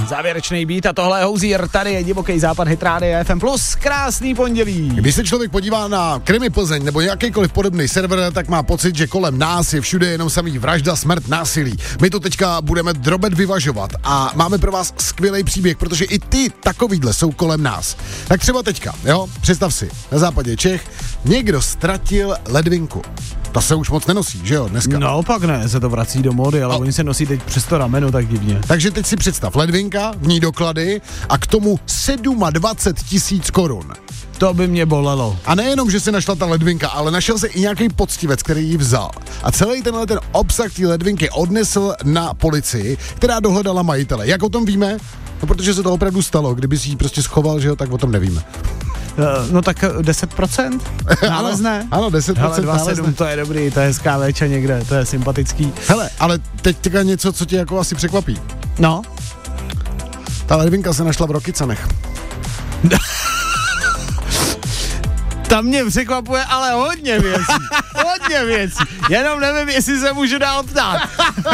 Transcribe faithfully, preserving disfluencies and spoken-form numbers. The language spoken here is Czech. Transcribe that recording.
závěrečný beat a tohle je Hozier, tady je Divoký západ, Hit Radio F M plus, krásný pondělí. Když se člověk podívá na Krimi Plzeň nebo jakýkoliv podobný server, tak má pocit, že kolem nás je všude jenom samý vražda, smrt, násilí. My to teďka budeme drobet vyvažovat a máme pro vás skvělý příběh, protože i ty takovýhle jsou kolem nás. Tak třeba teďka, jo, představ si, na západě Čech někdo ztratil ledvinku. Ta se už moc nenosí, že jo, dneska. No, pak ne, se to vrací do módy, ale A... oni se nosí teď přes to rameno tak divně. Takže teď si představ, ledvinka, v ní doklady a k tomu dvacet sedm tisíc korun. To by mě bolelo. A nejenom, že se našla ta ledvinka, ale našel se i nějaký poctivec, který ji vzal. A celý tenhle ten obsah té ledvinky odnesl na policii, která dohledala majitele. Jak o tom víme? No, protože se to opravdu stalo. Kdyby si ji prostě schoval, že jo, tak o tom nevíme. No tak deset procent nálezné. Ano, ano, deset procent Hele, dvacet sedm, to je dobrý, to je hezká véča někde, to je sympatický. Hele, ale teď teďka něco, co tě jako asi překvapí. No? Ta ledvinka se našla v Rokycanech. Tam mě překvapuje ale hodně věcí. Hodně věcí. Jenom nevím, jestli se můžu dál ptát.